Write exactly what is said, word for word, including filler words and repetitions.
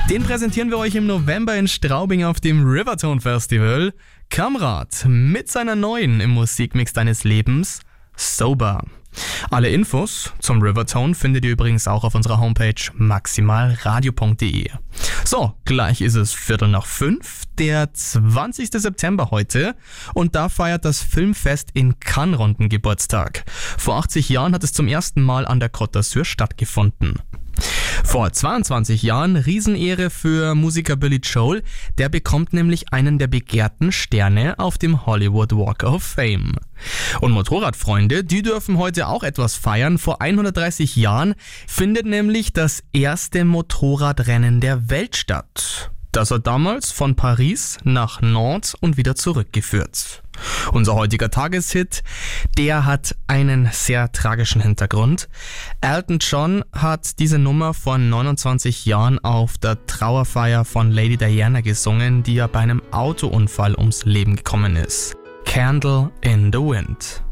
Den präsentieren wir euch im November in Straubing auf dem Rivertone Festival. Kamrat mit seiner neuen im Musikmix deines Lebens, Sober. Alle Infos zum Rivertone findet ihr übrigens auch auf unserer Homepage maximalradio punkt de. So, gleich ist es Viertel nach fünf, der zwanzigster September heute, und da feiert das Filmfest in Cannes runden Geburtstag. Vor achtzig Jahren hat es zum ersten Mal an der Côte d'Azur stattgefunden. Vor zweiundzwanzig Jahren Riesenehre für Musiker Billy Joel, der bekommt nämlich einen der begehrten Sterne auf dem Hollywood Walk of Fame. Und Motorradfreunde, die dürfen heute auch etwas feiern. Vor hundertdreißig Jahren findet nämlich das erste Motorradrennen der Welt statt. Das hat damals von Paris nach Nantes und wieder zurückgeführt. Unser heutiger Tageshit, der hat einen sehr tragischen Hintergrund. Elton John hat diese Nummer vor neunundzwanzig Jahren auf der Trauerfeier von Lady Diana gesungen, die ja bei einem Autounfall ums Leben gekommen ist. Candle in the Wind.